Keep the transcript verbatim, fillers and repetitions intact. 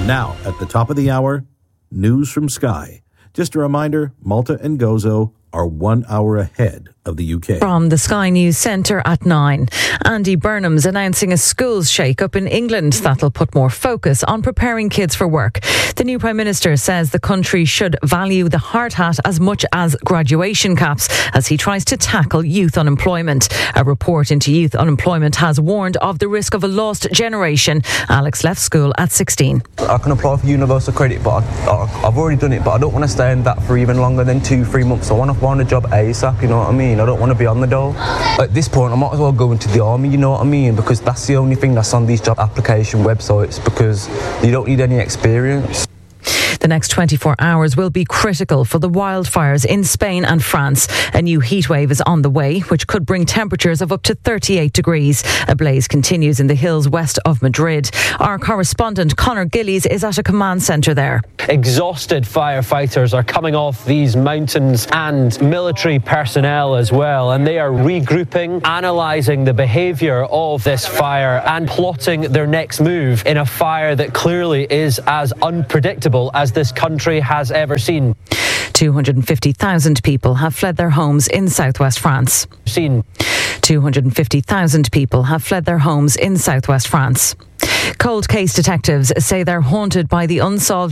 And now, at the top of the hour, news from Sky. Just a reminder, Malta and Gozo are one hour ahead of the U K. From the Sky News Centre at nine. Andy Burnham's announcing a schools shake-up in England that'll put more focus on preparing kids for work. The new Prime Minister says the country should value the hard hat as much as graduation caps as he tries to tackle youth unemployment. A report into youth unemployment has warned of the risk of a lost generation. Alex left school at sixteen. I can apply for universal credit, but I, I, I've already done it, but I don't want to stay in that for even longer than two, three months. I want to find a job ASAP, you know what I mean? I don't want to be on the dole. At this point, I might as well go into the army, you know what I mean? Because that's the only thing that's on these job application websites, because you don't need any experience. The next twenty-four hours will be critical for the wildfires in Spain and France. A new heatwave is on the way, which could bring temperatures of up to thirty-eight degrees. A blaze continues in the hills west of Madrid. Our correspondent Conor Gillies is at a command centre there. Exhausted firefighters are coming off these mountains and military personnel as well, and they are regrouping, analysing the behaviour of this fire and plotting their next move in a fire that clearly is as unpredictable as this country has ever seen. two hundred fifty thousand people have fled their homes in southwest France. Seen. two hundred fifty thousand people have fled their homes in southwest France. Cold case detectives say they're haunted by the unsolved